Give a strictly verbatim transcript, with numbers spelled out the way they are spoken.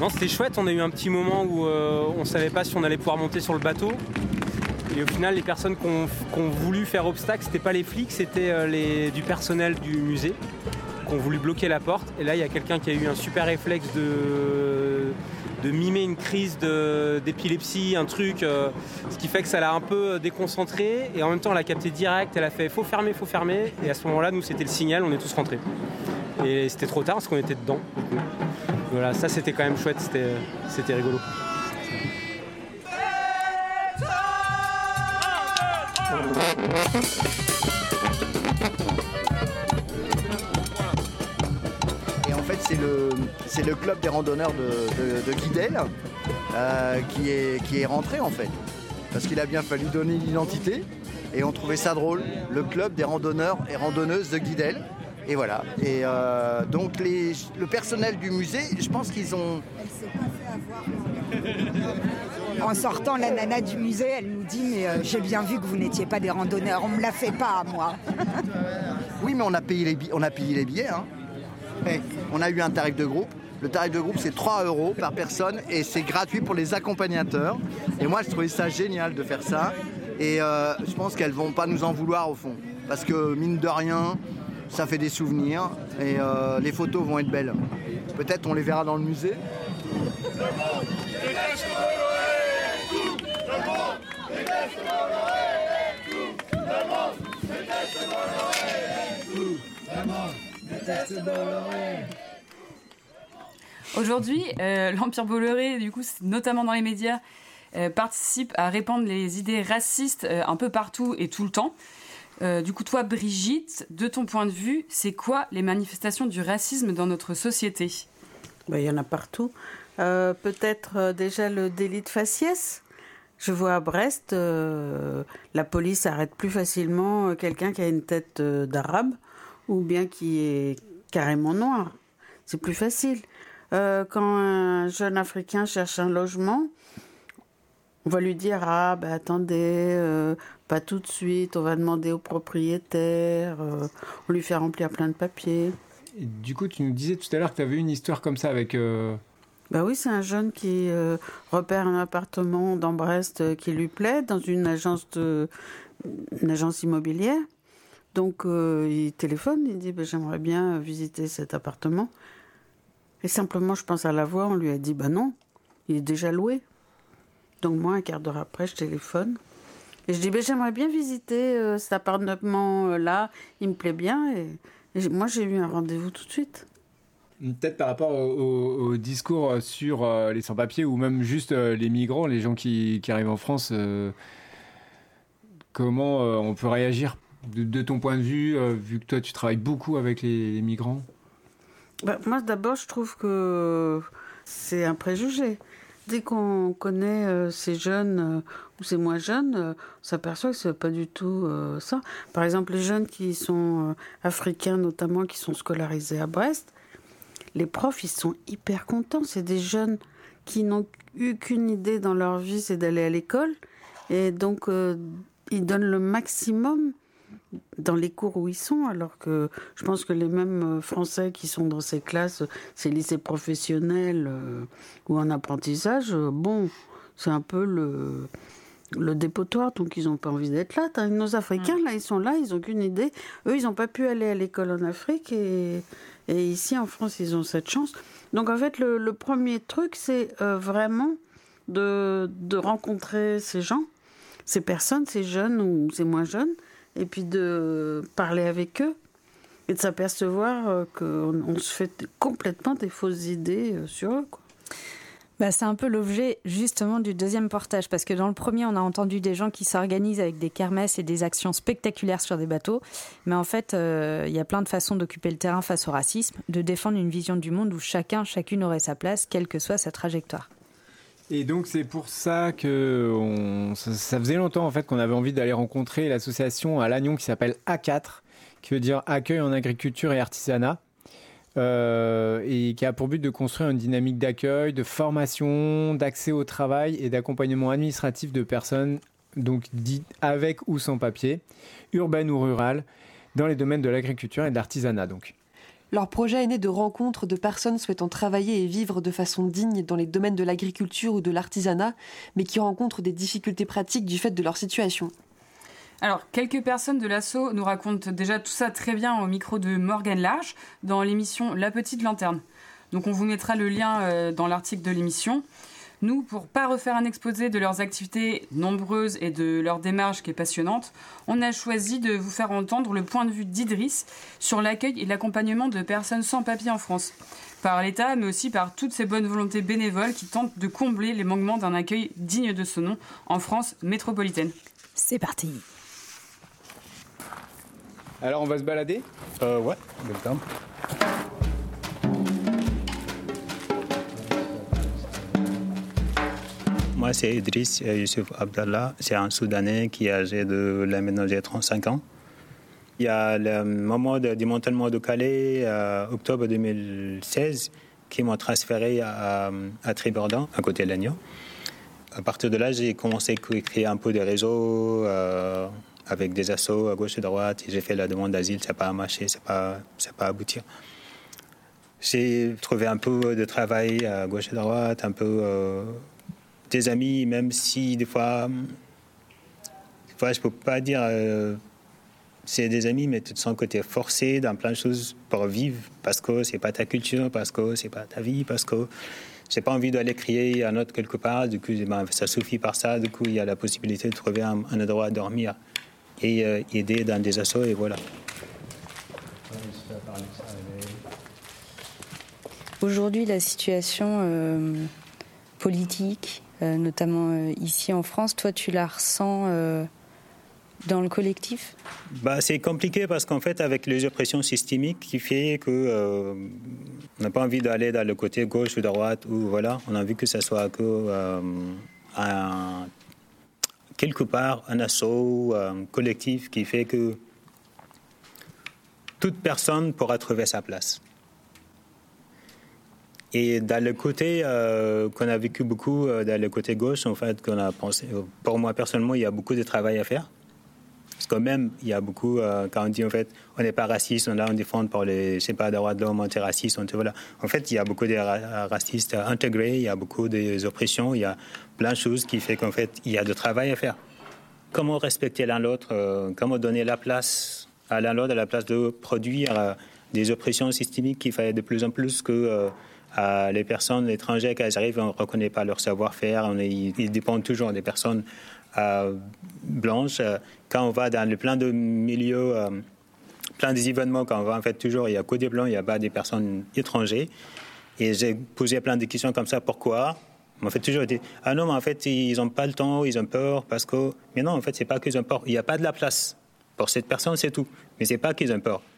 Non, c'était chouette, on a eu un petit moment où euh, on savait pas si on allait pouvoir monter sur le bateau. Et au final, les personnes qui ont, qui ont voulu faire obstacle, c'était pas les flics, c'était euh, les, du personnel du musée qui ont voulu bloquer la porte. Et là, il y a quelqu'un qui a eu un super réflexe de, de mimer une crise de, d'épilepsie, un truc, euh, ce qui fait que ça l'a un peu déconcentré. Et en même temps, elle a capté direct, elle a fait « faut fermer, faut fermer ». Et à ce moment-là, nous, c'était le signal, on est tous rentrés. Et c'était trop tard parce qu'on était dedans. Du coup. Voilà, ça c'était quand même chouette, c'était, c'était rigolo. Et en fait, c'est le, c'est le club des randonneurs de, de, de Guidel euh, qui, est, qui est rentré en fait. Parce qu'il a bien fallu donner l'identité et on trouvait ça drôle. Le club des randonneurs et randonneuses de Guidel. Et voilà. Et euh, donc les, le personnel du musée, je pense qu'ils ont... Elle s'est pas fait avoir. En sortant, la nana du musée, elle nous dit « Mais euh, j'ai bien vu que vous n'étiez pas des randonneurs, on me la fait pas, moi. » Oui, mais on a payé les, bi- on a payé les billets. Hein. Et on a eu un tarif de groupe. Le tarif de groupe, c'est trois euros par personne et c'est gratuit pour les accompagnateurs. Et moi, je trouvais ça génial de faire ça. Et euh, je pense qu'elles vont pas nous en vouloir au fond. Parce que, mine de rien... ça fait des souvenirs et euh, les photos vont être belles. Peut-être on les verra dans le musée. Aujourd'hui, euh, l'Empire Bolloré, du coup, notamment dans les médias, euh, participe à répandre les idées racistes euh, un peu partout et tout le temps. Euh, du coup, toi, Brigitte, de ton point de vue, c'est quoi les manifestations du racisme dans notre société ? Ben, il y en a partout. Euh, peut-être euh, déjà le délit de faciès. Je vois à Brest, euh, la police arrête plus facilement euh, quelqu'un qui a une tête euh, d'arabe ou bien qui est carrément noir. C'est plus facile. Euh, quand un jeune Africain cherche un logement, on va lui dire « Ah, ben attendez, euh, pas tout de suite, on va demander au propriétaire, euh, on lui fait remplir plein de papiers. » Et du coup, tu nous disais tout à l'heure que tu avais une histoire comme ça avec... Euh... Ben oui, c'est un jeune qui euh, repère un appartement dans Brest euh, qui lui plaît, dans une agence, de, une agence immobilière. Donc, euh, il téléphone, il dit ben, « J'aimerais bien visiter cet appartement. » Et simplement, je pense à la voix, on lui a dit ben « Non, il est déjà loué. » Donc moi, un quart d'heure après, je téléphone. Et je dis, ben, j'aimerais bien visiter euh, cet appartement-là. Il me plaît bien. Et, et moi, j'ai eu un rendez-vous tout de suite. Peut-être par rapport au, au, au discours sur euh, les sans-papiers ou même juste euh, les migrants, les gens qui, qui arrivent en France, euh, comment euh, on peut réagir de, de ton point de vue, euh, vu que toi, tu travailles beaucoup avec les, les migrants ? Ben, moi, d'abord, je trouve que c'est un préjugé. Dès qu'on connaît euh, ces jeunes euh, ou ces moins jeunes, euh, on s'aperçoit que c'est pas du tout euh, ça. Par exemple, les jeunes qui sont euh, africains, notamment, qui sont scolarisés à Brest, les profs, ils sont hyper contents. C'est des jeunes qui n'ont eu qu'une idée dans leur vie, c'est d'aller à l'école. Et donc, euh, ils donnent le maximum dans les cours où ils sont, alors que je pense que les mêmes Français qui sont dans ces classes, ces lycées professionnels euh, ou en apprentissage, euh, bon, c'est un peu le, le dépotoir, donc ils n'ont pas envie d'être là. T'as nos Africains, là, ils sont là, ils n'ont qu'une idée. Eux, ils n'ont pas pu aller à l'école en Afrique et, et ici, en France, ils ont cette chance. Donc, en fait, le, le premier truc, c'est euh, vraiment de, de rencontrer ces gens, ces personnes, ces jeunes ou ces moins jeunes, et puis de parler avec eux et de s'apercevoir euh, qu'on on se fait complètement des fausses idées euh, sur eux, quoi. Bah, c'est un peu l'objet justement du deuxième reportage, parce que dans le premier, on a entendu des gens qui s'organisent avec des kermesses et des actions spectaculaires sur des bateaux, mais en fait, il euh, y a plein de façons d'occuper le terrain face au racisme, de défendre une vision du monde où chacun, chacune aurait sa place, quelle que soit sa trajectoire. Et donc c'est pour ça que on, ça, ça faisait longtemps en fait qu'on avait envie d'aller rencontrer l'association à Lannion qui s'appelle A quatre, qui veut dire Accueil en agriculture et artisanat. Euh, et qui a pour but de construire une dynamique d'accueil, de formation, d'accès au travail et d'accompagnement administratif de personnes donc dites avec ou sans papier, urbaines ou rurales, dans les domaines de l'agriculture et de l'artisanat donc. Leur projet est né de rencontres de personnes souhaitant travailler et vivre de façon digne dans les domaines de l'agriculture ou de l'artisanat, mais qui rencontrent des difficultés pratiques du fait de leur situation. Alors, quelques personnes de l'asso nous racontent déjà tout ça très bien au micro de Morgane Large dans l'émission La Petite Lanterne. Donc on vous mettra le lien euh, dans l'article de l'émission. Nous, pour pas refaire un exposé de leurs activités nombreuses et de leur démarche qui est passionnante, on a choisi de vous faire entendre le point de vue d'Idriss sur l'accueil et l'accompagnement de personnes sans papier en France, par l'État, mais aussi par toutes ces bonnes volontés bénévoles qui tentent de combler les manquements d'un accueil digne de ce nom en France métropolitaine. C'est parti. Alors on va se balader ? Euh, ouais, welcome. Moi, c'est Idriss Youssouf Abdallah. C'est un Soudanais qui est âgé de là maintenant j'ai trente-cinq ans. Il y a le moment de démantèlement de Calais, euh, octobre deux mille seize, qui m'ont transféré à, à Tribordan, à côté de Lannion. À partir de là, j'ai commencé à créer un peu de réseaux euh, avec des assos à gauche et à droite. Et j'ai fait la demande d'asile, ça n'a pas marché, ça n'a pas, pas abouti. J'ai trouvé un peu de travail à gauche et à droite, un peu... Euh, des amis, même si des fois, des fois je ne peux pas dire euh, c'est des amis, mais tu te sens que tu es forcé dans plein de choses pour vivre, parce que ce n'est pas ta culture, parce que ce n'est pas ta vie, parce que je n'ai pas envie d'aller crier un autre quelque part, du coup ben, ça suffit par ça, du coup il y a la possibilité de trouver un, un endroit à dormir et euh, aider dans des assos, et voilà. Aujourd'hui, la situation euh, politique, Euh, notamment euh, ici en France. Toi, tu la ressens euh, dans le collectif ? Bah, c'est compliqué parce qu'en fait, avec les oppressions systémiques qui fait que euh, on n'a pas envie d'aller dans le côté gauche ou droite, ou voilà, on a envie que ça soit que euh, un, quelque part un assaut un collectif qui fait que toute personne pourra trouver sa place. Et dans le côté euh, qu'on a vécu beaucoup, euh, dans le côté gauche, en fait, qu'on a pensé, pour moi personnellement, il y a beaucoup de travail à faire. Parce que même, il y a beaucoup, euh, quand on dit en fait, on n'est pas raciste, on est là, on défend pour les, je sais pas, droits de l'homme, anti-racistes, on, voilà. En fait, il y a beaucoup de ra- racistes intégrés, il y a beaucoup d'oppressions, il y a plein de choses qui font qu'en fait, il y a de travail à faire. Comment respecter l'un l'autre, euh, comment donner la place à l'un l'autre, à la place de produire euh, des oppressions systémiques qui font de plus en plus que... Euh, Euh, les personnes étrangères, quand elles arrivent, on ne reconnaît pas leur savoir-faire. On est, ils dépendent toujours des personnes euh, blanches. Quand on va dans le plein de milieux, euh, plein des événements, quand on va, en fait, toujours, il n'y a que des blancs, il n'y a pas des personnes étrangères. Et j'ai posé plein de questions comme ça. Pourquoi ? On m'a fait toujours dit, ah non, mais en fait, ils n'ont pas le temps, ils ont peur, parce que... Mais non, en fait, ce n'est pas qu'ils ont peur. Il n'y a pas de la place. Pour cette personne, c'est tout. Mais ce n'est pas qu'ils ont peur.